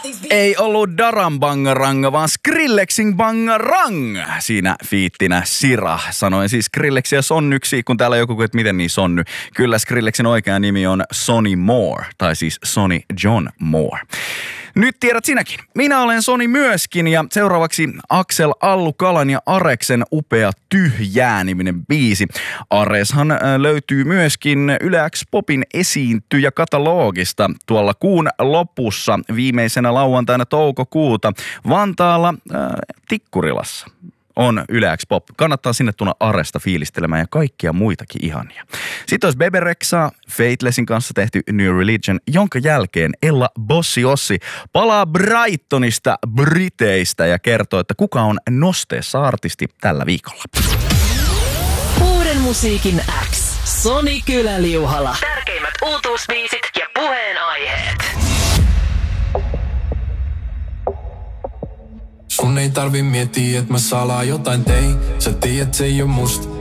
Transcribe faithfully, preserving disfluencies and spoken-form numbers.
Ei ollut Daran bangaranga, vaan Skrillexin bangarang. Siinä fiittinä Sira. Sanoin siis Skrillex ja Sonnyksi, kun täällä joku, että miten niin Sonny. Kyllä Skrillexin oikea nimi on Sonny Moore, tai siis Sonny John Moore. Nyt tiedät sinäkin. Minä olen Soni myöskin ja seuraavaksi Aksel Allukalan ja Areksen upea Tyhjää-niminen biisi. Areshan löytyy myöskin Yle X Popin esiintyjäkatalogista tuolla kuun lopussa viimeisenä lauantaina toukokuuta Vantaalla äh, Tikkurilassa. On Yle X Pop. Kannattaa sinne tulla Aresta fiilistelemään ja kaikkia muitakin ihania. Sitten olisi Bebe Rexha, Faithlessin kanssa tehty New Religion, jonka jälkeen Ella Bossi Ossi palaa Brightonista, Briteistä ja kertoo, että kuka on nosteessa artisti tällä viikolla. Uuden musiikin X. Soni Kylä-Liuhala. Tärkeimmät uutuusbiisit ja puheenaiheet. Sun ei tarvi miettiä, et mä salaa jotain tein. Sä tiedät, se ei oo musta.